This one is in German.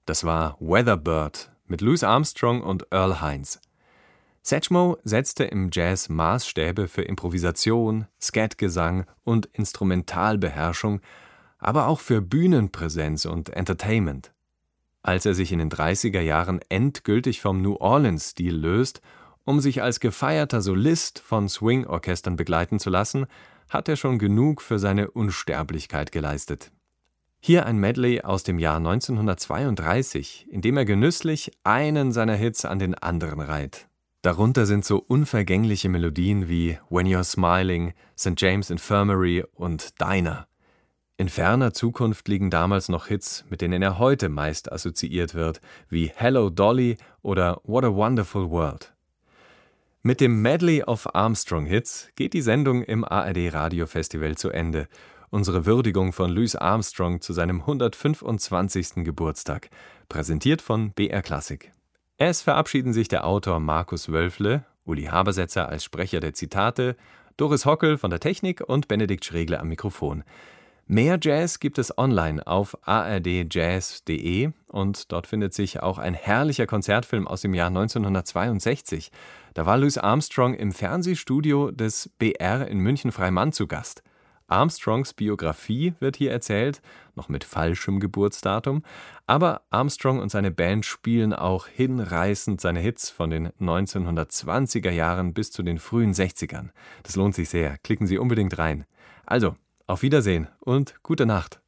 Das war Weatherbird mit Louis Armstrong und Earl Hines. Satchmo setzte im Jazz Maßstäbe für Improvisation, Scatgesang und Instrumentalbeherrschung, aber auch für Bühnenpräsenz und Entertainment. Als er sich in den 30er Jahren endgültig vom New Orleans-Stil löst, um sich als gefeierter Solist von Swing-Orchestern begleiten zu lassen, hat er schon genug für seine Unsterblichkeit geleistet. Hier ein Medley aus dem Jahr 1932, in dem er genüsslich einen seiner Hits an den anderen reiht. Darunter sind so unvergängliche Melodien wie When You're Smiling, St. James Infirmary und Dinah. In ferner Zukunft liegen damals noch Hits, mit denen er heute meist assoziiert wird, wie Hello Dolly oder What a Wonderful World. Mit dem Medley of Armstrong-Hits geht die Sendung im ARD-Radio-Festival zu Ende. Unsere Würdigung von Louis Armstrong zu seinem 125. Geburtstag, präsentiert von BR Classic. Es verabschieden sich der Autor Markus Wölfle, Uli Habersetzer als Sprecher der Zitate, Doris Hockel von der Technik und Benedikt Schregler am Mikrofon. Mehr Jazz gibt es online auf ardjazz.de und dort findet sich auch ein herrlicher Konzertfilm aus dem Jahr 1962. Da war Louis Armstrong im Fernsehstudio des BR in München-Freimann zu Gast. Armstrongs Biografie wird hier erzählt, noch mit falschem Geburtsdatum, aber Armstrong und seine Band spielen auch hinreißend seine Hits von den 1920er Jahren bis zu den frühen 60ern. Das lohnt sich sehr, klicken Sie unbedingt rein. Also, auf Wiedersehen und gute Nacht.